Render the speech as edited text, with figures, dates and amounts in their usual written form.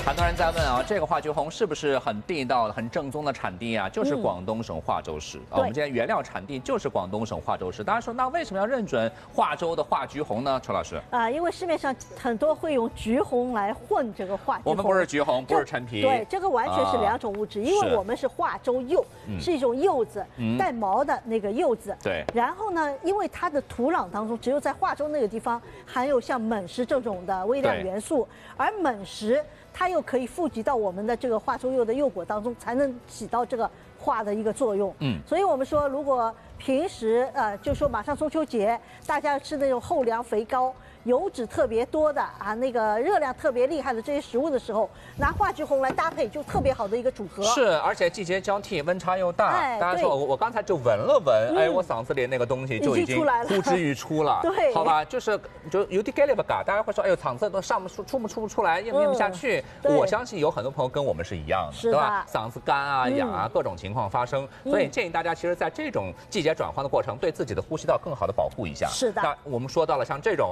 很多人在问啊，这个化菊红是不是很地道、很正宗的产地啊？就是广东省化州市啊。我们今天原料产地就是广东省化州市。大家说，那为什么要认准化州的化菊红呢？邱老师因为市面上很多会用菊红来混这个化菊红。 我们不是菊红，不是陈皮。 对，这个完全是两种物质，因为我们是化州柚，是一种柚子，带毛的那个柚子。 对。 然后呢，因为它的土壤当中只有在化州那个地方含有像锰石这种的微量元素，而锰石它又可以富集到我们的这个化州柚的柚果当中，才能起到这个化的一个作用。所以我们说，如果平时就说马上中秋节，大家吃那种厚粮肥膏、油脂特别多的那个热量特别厉害的这些食物的时候，拿化菊红来搭配，就特别好的一个组合。 是，而且季节交替，温差又大。大家说我刚才就闻了闻，我嗓子里那个东西就已经呼之欲出了。 对， 好吧，就有点 get 不嘎，大家会说，哎呦，嗓子都出不出来，咽不下去。我相信有很多朋友跟我们是一样的，对吧？嗓子干啊、痒啊，各种情况发生，所以建议大家，其实在这种季节转换的过程，对自己的呼吸道更好的保护一下。 是的。 那我们说到了像这种。